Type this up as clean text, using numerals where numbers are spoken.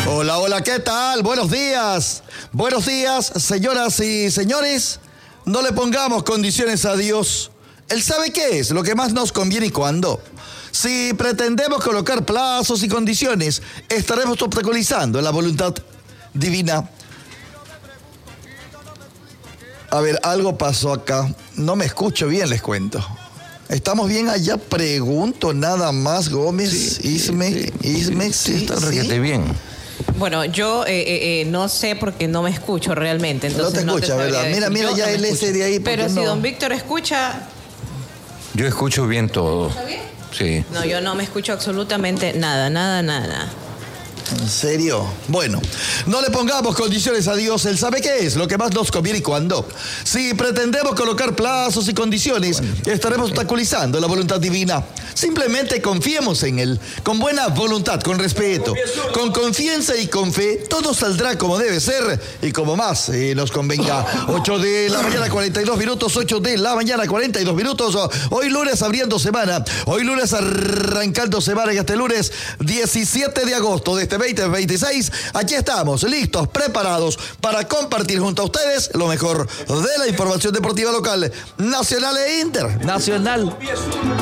Hola, hola, ¿qué tal? Buenos días. Buenos días, señoras y señores. No le pongamos condiciones a Dios. Él sabe qué es lo que más nos conviene y cuándo. Si pretendemos colocar plazos y condiciones, estaremos obstaculizando la voluntad divina. A ver, algo pasó acá. No me escucho bien, les cuento. ¿Estamos bien allá? Pregunto nada más, Gómez, Isme. Sí, está requete bien. Bueno, yo no sé porque no me escucho realmente. Entonces no te escucha, ¿verdad? Mira ya el S de ahí. Pero si don Víctor escucha... Yo escucho bien todo. ¿Está bien? Sí. No, yo no me escucho absolutamente nada. ¿En serio? Bueno, no le pongamos condiciones a Dios. Él sabe qué es lo que más nos conviene y cuándo. Si pretendemos colocar plazos y condiciones, estaremos obstaculizando la voluntad divina. Simplemente confiemos en Él, con buena voluntad, con respeto, con confianza y con fe. Todo saldrá como debe ser y como más nos convenga. 8 de la mañana, 42 minutos. 8 de la mañana, 42 minutos. Hoy lunes abriendo semana. Hoy lunes arrancando semana y hasta el lunes 17 de agosto de este 2026, aquí estamos, listos, preparados para compartir junto a ustedes lo mejor de la información deportiva local, nacional e internacional.